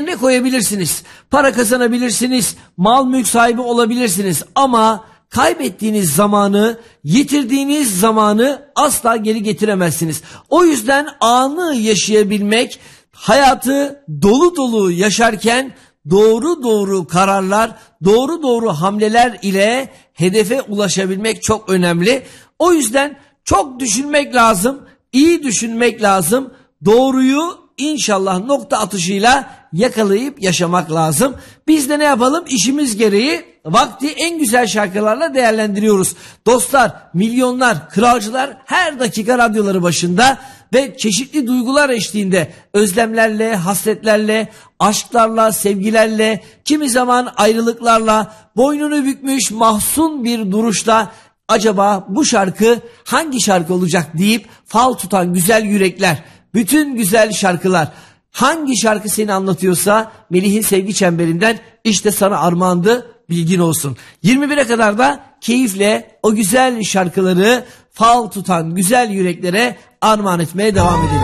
yerine koyabilirsiniz. Para kazanabilirsiniz, mal mülk sahibi olabilirsiniz ama kaybettiğiniz zamanı, yitirdiğiniz zamanı asla geri getiremezsiniz. O yüzden anı yaşayabilmek, hayatı dolu dolu yaşarken doğru doğru kararlar, doğru doğru hamleler ile hedefe ulaşabilmek çok önemli. O yüzden çok düşünmek lazım, iyi düşünmek lazım. Doğruyu İnşallah nokta atışıyla yakalayıp yaşamak lazım. Biz de ne yapalım? İşimiz gereği vakti en güzel şarkılarla değerlendiriyoruz. Dostlar, milyonlar, kralcılar her dakika radyoları başında ve çeşitli duygular eşliğinde özlemlerle, hasretlerle, aşklarla, sevgilerle, kimi zaman ayrılıklarla, boynunu bükmüş mahzun bir duruşla acaba bu şarkı hangi şarkı olacak deyip fal tutan güzel yürekler, bütün güzel şarkılar, hangi şarkı seni anlatıyorsa Melih'in sevgi çemberinden işte sana armağandı, bilgin olsun. 21'e kadar da keyifle o güzel şarkıları fal tutan güzel yüreklere armağan etmeye devam edelim.